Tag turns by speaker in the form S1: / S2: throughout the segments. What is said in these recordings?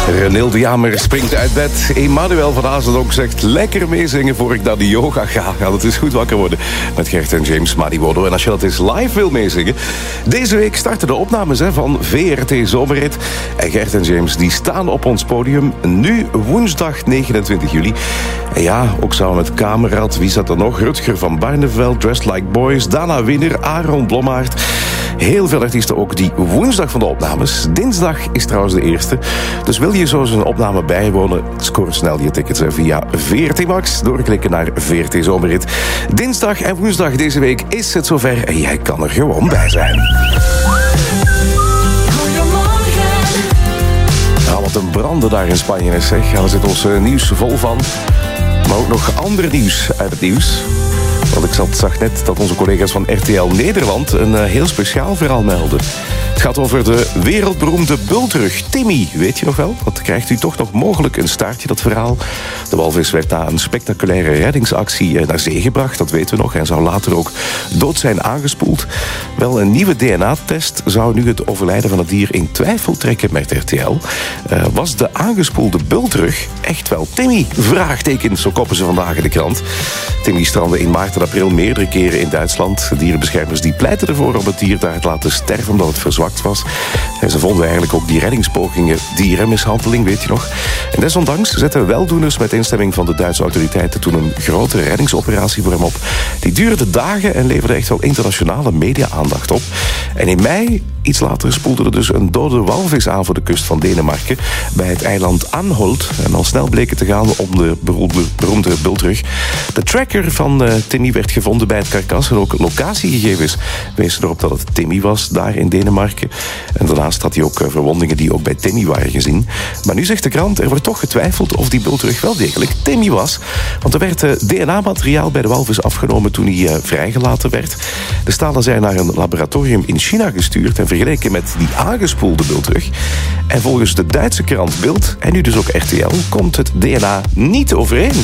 S1: Renilde Jamer springt uit bed. Emmanuel van Azendonk zegt lekker meezingen voor ik naar de yoga ga. Ja, dat is goed wakker worden met Gert en James Mariwodo. En als je dat eens live wil meezingen... Deze week starten de opnames van VRT Zomerrit. En Gert en James die staan op ons podium. Nu woensdag 29 juli. En ja, ook samen met Kamerad. Wie zat er nog? Rutger van Barneveld, Dressed Like Boys, Dana Winner, Aaron Blommaert. Heel veel artiesten ook die woensdag van de opnames. Dinsdag is trouwens de eerste. Dus wil je zo eens een opname bijwonen, score snel je tickets via VRT Max. Doorklikken naar VRT Zomerrit. Dinsdag en woensdag deze week is het zover en jij kan er gewoon bij zijn. Ja, wat een branden daar in Spanje is, zeg. Ja, daar zit ons nieuws vol van. Maar ook nog ander nieuws uit het nieuws. Want ik zag net dat onze collega's van RTL Nederland een heel speciaal verhaal melden. Het gaat over de wereldberoemde bultrug Timmy. Weet je nog wel? Dat krijgt u toch nog mogelijk een staartje, dat verhaal. De walvis werd na een spectaculaire reddingsactie naar zee gebracht, dat weten we nog. En zou later ook dood zijn aangespoeld. Wel, een nieuwe DNA-test zou nu het overlijden van het dier in twijfel trekken met RTL. Was de aangespoelde bultrug echt wel Timmy? Vraagtekens, zo koppen ze vandaag in de krant. Timmy strandde in maart en april meerdere keren in Duitsland. Dierenbeschermers die pleiten ervoor om het dier daar te laten sterven omdat het verzwakt was. En ze vonden eigenlijk ook die reddingspogingen dierenmishandeling, weet je nog. En desondanks zetten weldoeners met instemming van de Duitse autoriteiten toen een grote reddingsoperatie voor hem op. Die duurde dagen en leverde echt wel internationale media-aandacht op. En in mei, iets later, spoelde er dus een dode walvis aan voor de kust van Denemarken bij het eiland Anholt. En al snel bleek het te gaan om de beroemde bultrug. De tracker van Timmy werd gevonden bij het karkas en ook locatiegegevens wezen erop dat het Timmy was daar in Denemarken. En daarnaast had hij ook verwondingen die ook bij Timmy waren gezien. Maar nu zegt de krant, er wordt toch getwijfeld of die bultrug wel degelijk Timmy was. Want er werd DNA-materiaal bij de walvis afgenomen toen hij vrijgelaten werd. De stalen zijn naar een laboratorium in China gestuurd en vergeleken met die aangespoelde bultrug. En volgens de Duitse krant Bild, en nu dus ook RTL, komt het DNA niet overeen.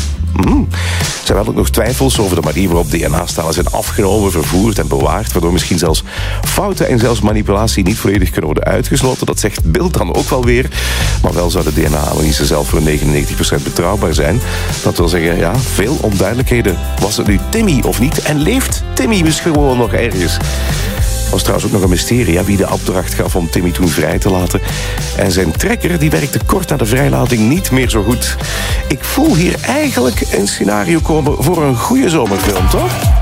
S1: Er zijn wel ook nog twijfels over de manier waarop DNA-stalen zijn afgenomen, vervoerd en bewaard, waardoor misschien zelfs fouten en zelfs manipulatie niet volledig kunnen worden uitgesloten. Dat zegt Bild dan ook wel weer. Maar wel zou de DNA-analyse zelf voor 99% betrouwbaar zijn. Dat wil zeggen, ja, veel onduidelijkheden. Was het nu Timmy of niet? En leeft Timmy misschien gewoon nog ergens? Was trouwens ook nog een mysterie wie de opdracht gaf om Timmy toen vrij te laten. En zijn trekker die werkte kort na de vrijlating niet meer zo goed. Ik voel hier eigenlijk een scenario komen voor een goede zomerfilm, toch?